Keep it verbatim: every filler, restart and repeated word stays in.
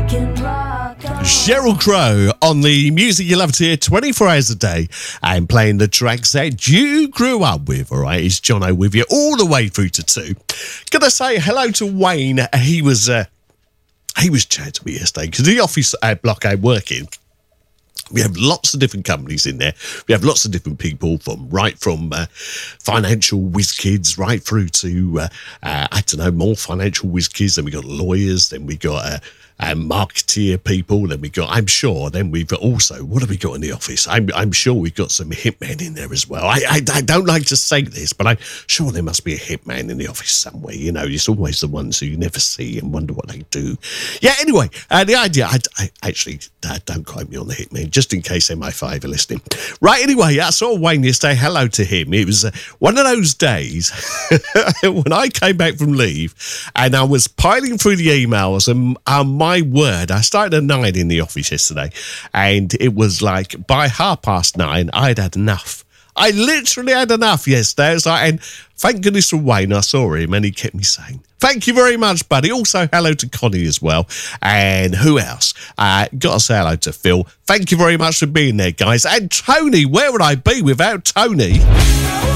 Sheryl Crow on the music you love to hear twenty-four hours a day and playing the tracks that you grew up with. All right, it's Jono with you all the way through to two. Gonna say hello to Wayne. He was uh, he was chatting to me yesterday because the office uh, block I'm working. We have lots of different companies in there. We have lots of different people from right from uh, financial whiz kids right through to, uh, uh, I don't know, more financial whiz kids. Then we got lawyers. Then we got uh, uh, marketeer people. Then we got, I'm sure, then we've also, what have we got in the office? I'm, I'm sure we've got some hitmen in there as well. I, I, I don't like to say this, but I'm sure there must be a hitman in the office somewhere. You know, it's always the ones who you never see and wonder what they do. Yeah, anyway, uh, the idea, I, I actually, uh, don't quote me on the hitman, just in case M I five are listening. Right, anyway, I saw Wayne yesterday. Hello to him. It was uh, one of those days when I came back from leave and I was piling through the emails and um, my word, I started at nine in the office yesterday and it was like by half past nine, I'd had enough. I literally had enough yesterday. I was like, and thank goodness for Wayne, I saw him and he kept me sane. Thank you very much, buddy. Also, hello to Connie as well. And who else? Uh, got to say hello to Phil. Thank you very much for being there, guys. And Tony, where would I be without Tony?